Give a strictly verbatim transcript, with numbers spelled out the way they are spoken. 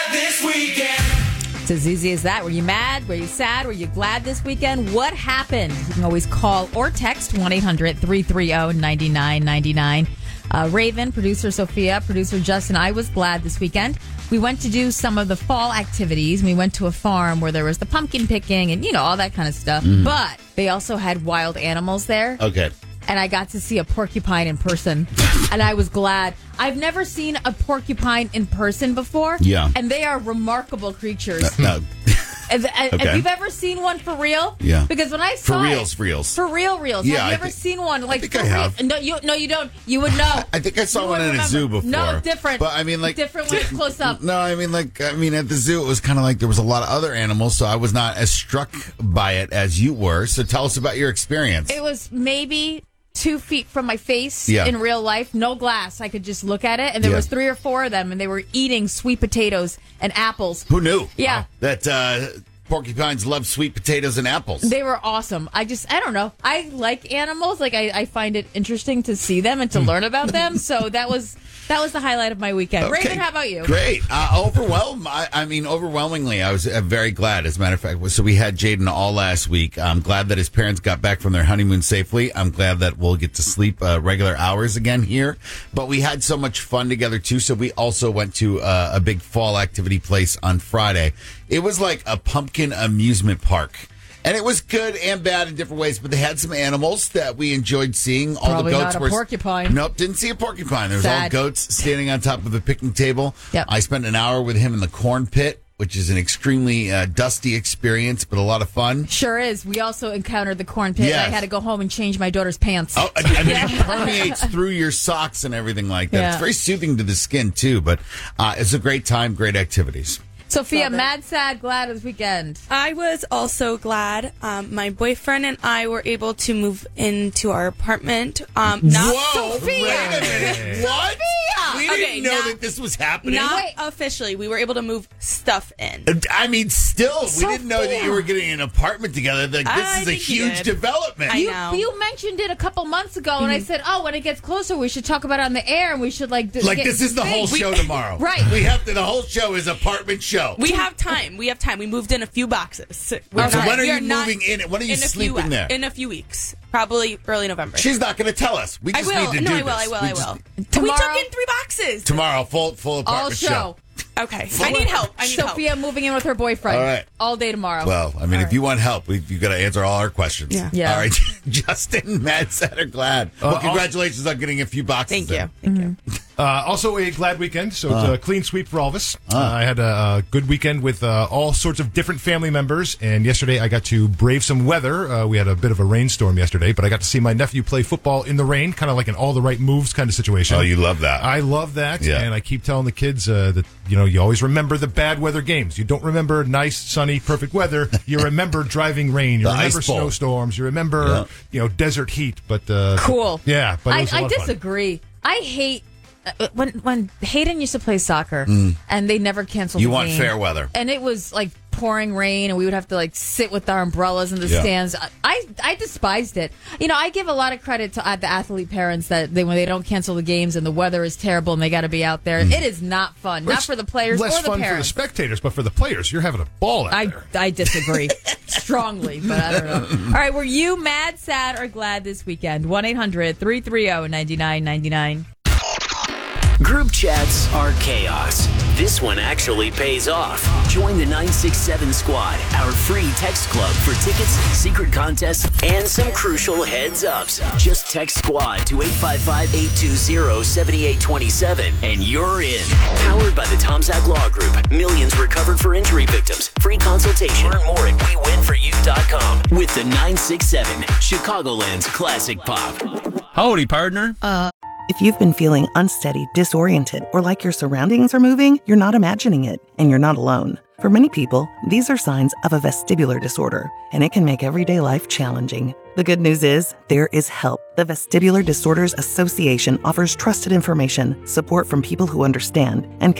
glad this weekend? It's as easy as that. Were you mad? Were you sad? Were you glad this weekend? What happened? You can always call or text one eight hundred three three zero nine nine nine nine. Uh, Raven, producer Sophia, producer Justin, I was glad this weekend. We went to do some of the fall activities. We went to a farm where there was the pumpkin picking and, you know, all that kind of stuff. Mm. But they also had wild animals there. Okay. And I got to see a porcupine in person. And I was glad. I've never seen a porcupine in person before. Yeah. And they are remarkable creatures. No. no. If, okay. if you've ever seen one for real, yeah. Because when I saw for reals, it, for reals, for real, reals. Yeah, have you I ever think, seen one like I think for I real? have. No, you no, you don't. You would know. I think I saw you one in remember. a zoo before. No, different. But I mean, like different when it's close up. No, I mean, like I mean, at the zoo, it was kind of like there was a lot of other animals, so I was not as struck by it as you were. So tell us about your experience. It was maybe two feet from my face yeah. in real life, no glass. I could just look at it, and there yeah. was three or four of them, and they were eating sweet potatoes and apples. Who knew? Yeah, uh, that uh, porcupines love sweet potatoes and apples. They were awesome. I just, I don't know. I like animals. Like I, I find it interesting to see them and to learn about them. So that was that was the highlight of my weekend. Okay. Raven, how about you? Great. Uh, overwhelmed. I, I mean, overwhelmingly, I was uh, very glad. As a matter of fact, so we had Jaden all last week. I'm glad that his parents got back from their honeymoon safely. I'm glad that we'll get to sleep uh, regular hours again here. But we had so much fun together, too. So we also went to uh, a big fall activity place on Friday. It was like a pumpkin amusement park. And it was good and bad in different ways, but they had some animals that we enjoyed seeing. All Probably the goats not a were porcupine. Nope, didn't see a porcupine. There was Sad. all goats standing on top of a picnic table. Yep. I spent an hour with him in the corn pit, which is an extremely uh, dusty experience, but a lot of fun. Sure is. We also encountered the corn pit. Yes. I had to go home and change my daughter's pants. Oh, I mean, it permeates through your socks and everything like that. Yeah. It's very soothing to the skin, too, but uh, it's a great time, great activities. Sophia, mad, sad, glad this weekend. I was also glad. Um, my boyfriend and I were able to move into our apartment. Um, not Whoa! Sophia! Wait a minute. What? Sophia! We didn't Okay, know not- that this was happening. Not Wait. officially. We were able to move stuff in. I mean, still, we didn't know that Sophia. you were getting an apartment together. Like, this I is a think you huge did. development. I You, know. you mentioned it a couple months ago, and I said, "Oh, when it gets closer, we should talk about it on the air, and we should like d- Like, get this is the whole things." show tomorrow. Right. We have to, the whole show is apartment show. We have time. We have time. We moved in a few boxes. We're Wait, so not- when are we you not- moving in? When are you in a sleeping few, there? In a few weeks. Probably early November. She's not going to tell us. We I just will. need to No, do I will. this. I will. We I just- will. we Tomorrow- took in three boxes. Tomorrow, full full all apartment show. Okay. I need help. I need Sophia help. moving in with her boyfriend. All right. all day tomorrow. Well, I mean, if you want help, we've, you've got to answer all our questions. Yeah. Yeah. All right. Justin, Matt, sad or glad? Uh, well, congratulations on getting a few boxes. Thank you. in. Thank Mm-hmm. you. Uh, also a glad weekend, so it's a clean sweep for all of us. Uh, I had a, a good weekend with uh, all sorts of different family members, and yesterday I got to brave some weather. Uh, we had a bit of a rainstorm yesterday, but I got to see my nephew play football in the rain, kind of like an all the right moves kind of situation. Oh, you love that. I love that, Yeah. and I keep telling the kids uh, that, you know, you always remember the bad weather games. You don't remember nice, sunny, perfect weather. You remember driving rain. You The remember ice bowl. snowstorms. You remember, Yeah. you know, desert heat. But uh, Cool. Yeah, but it I, was a I lot of fun. disagree. I hate uh, when when Hayden used to play soccer and they never canceled. You the want game. fair weather. and it was like pouring rain, and we would have to like sit with our umbrellas in the Yeah. stands. I I despised it. You know, I give a lot of credit to uh, the athlete parents that they when they don't cancel the games and the weather is terrible and they got to be out there. It is not fun, not It's for the players less or the fun parents. for the spectators, but for the players, you're having a ball out I, there. I disagree strongly, but I don't know. All right, were you mad, sad, or glad this weekend? one eight hundred three three zero nine nine nine nine. Group chats are chaos. This one actually pays off. Join the nine six seven Squad, our free text club for tickets, secret contests, and some crucial heads-ups. Just text SQUAD to eight five five, eight two zero, seven eight two seven and you're in. Powered by the Tomzak Law Group. Millions recovered for injury victims. Free consultation. Learn more at we win for you dot com. With the nine six seven, Chicagoland's classic pop. Howdy, partner. If you've been feeling unsteady, disoriented, or like your surroundings are moving, you're not imagining it, and you're not alone. For many people, these are signs of a vestibular disorder, and it can make everyday life challenging. The good news is, there is help. The Vestibular Disorders Association offers trusted information, support from people who understand, and